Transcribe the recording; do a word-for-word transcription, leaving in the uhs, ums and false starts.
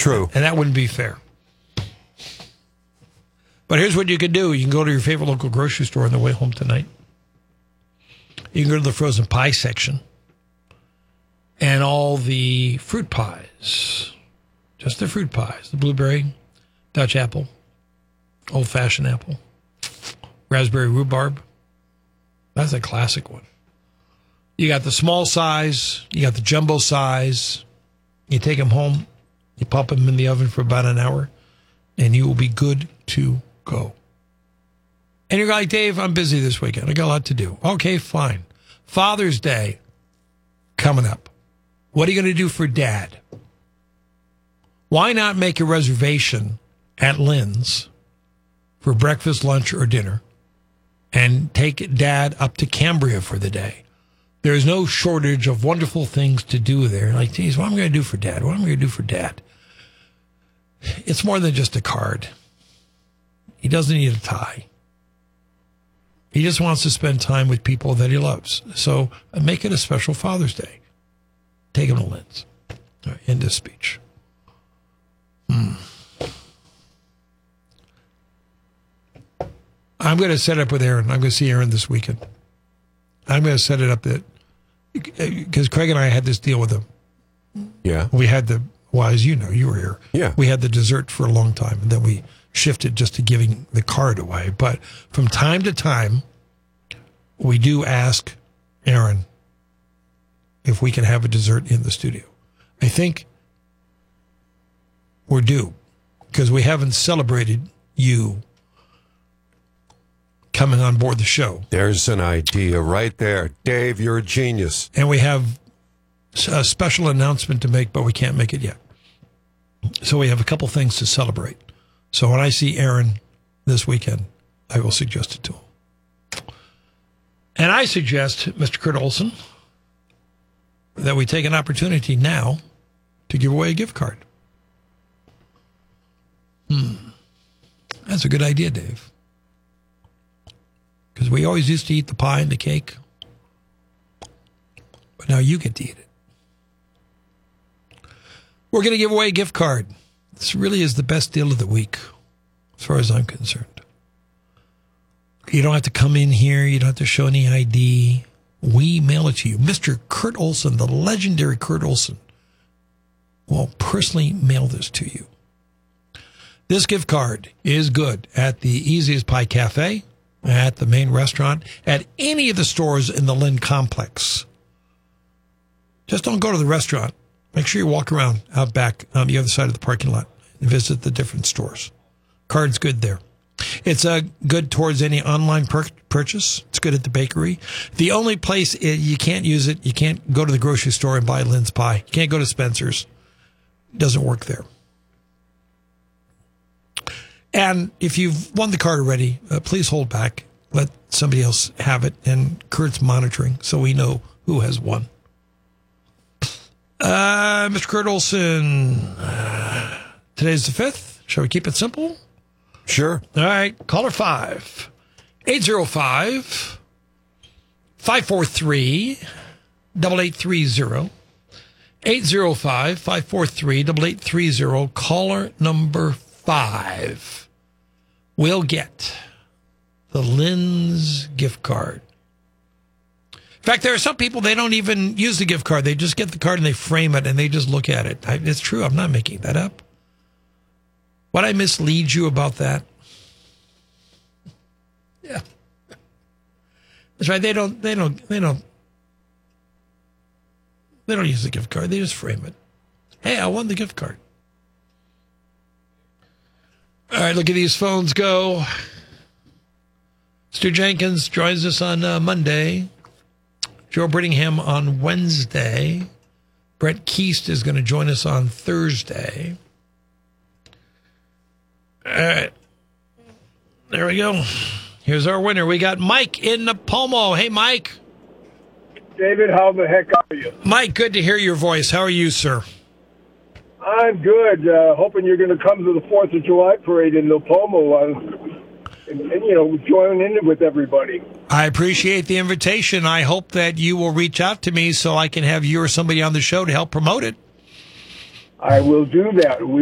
True. And that wouldn't be fair. But here's what you can do. You can go to your favorite local grocery store on the way home tonight. You can go to the frozen pie section and all the fruit pies. Just the fruit pies. The blueberry, Dutch apple, old-fashioned apple, raspberry rhubarb. That's a classic one. You got the small size. You got the jumbo size. You take them home. You pop them in the oven for about an hour, and you will be good to go. And you're like, Dave, I'm busy this weekend. I got a lot to do. Okay, fine. Father's Day coming up. What are you going to do for Dad? Why not make a reservation at Lynn's for breakfast, lunch, or dinner and take Dad up to Cambria for the day? There's no shortage of wonderful things to do there. Like, geez, what am I going to do for Dad? What am I going to do for Dad? It's more than just a card. He doesn't need a tie. He just wants to spend time with people that he loves. So make it a special Father's Day. Take him to Lynn's. All right, end of speech. Hmm. I'm going to set up with Aaron. I'm going to see Aaron this weekend. I'm going to set it up that because Craig and I had this deal with him. Yeah. We had the, well, as you know, you were here. Yeah. We had the dessert for a long time, and then we shifted just to giving the card away. But from time to time, we do ask Aaron if we can have a dessert in the studio. I think we're due because we haven't celebrated you coming on board the show. There's an idea right there. Dave, you're a genius. And we have a special announcement to make, but we can't make it yet. So we have a couple things to celebrate. So when I see Aaron this weekend, I will suggest it to him. And I suggest, Mister Kurt Olson, that we take an opportunity now to give away a gift card. Hmm. That's a good idea, Dave. Because we always used to eat the pie and the cake. But now you get to eat it. We're going to give away a gift card. This really is the best deal of the week, as far as I'm concerned. You don't have to come in here. You don't have to show any I D. We mail it to you. Mister Kurt Olson, the legendary Kurt Olson, will personally mail this to you. This gift card is good at the Easiest Pie Cafe, at the main restaurant, at any of the stores in the Lynn complex. Just don't go to the restaurant. Make sure you walk around out back on the other side of the parking lot and visit the different stores. Card's good there. It's uh, good towards any online per- purchase. It's good at the bakery. The only place it, you can't use it, you can't go to the grocery store and buy Lynn's pie. You can't go to Spencer's. It doesn't work there. And if you've won the card already, uh, please hold back. Let somebody else have it. And Kurt's monitoring so we know who has won. Uh, Mister Kurt Olson, uh, today's the fifth. Shall we keep it simple? Sure. All right. Caller five. eight zero five, five four three, eight eight three zero. eight zero five, five four three, eight eight three zero. Caller number five will get the Lynn's gift card. In fact, there are some people, they don't even use the gift card. They just get the card and they frame it and they just look at it. I, it's true. I'm not making that up. Would I mislead you about that? Yeah. That's right. They don't, they don't, they don't, they don't use the gift card. They just frame it. Hey, I won the gift card. All right, look at these phones go. Stu Jenkins joins us on uh, Monday. Joe Brittingham on Wednesday. Brett Keast is going to join us on Thursday. All right. There we go. Here's our winner. We got Mike in Napomo. Hey, Mike. David, how the heck are you? Mike, good to hear your voice. How are you, sir? I'm good. Uh, hoping you're going to come to the fourth of July parade in Napomo uh, and, and, you know, join in with everybody. I appreciate the invitation. I hope that you will reach out to me so I can have you or somebody on the show to help promote it. I will do that. We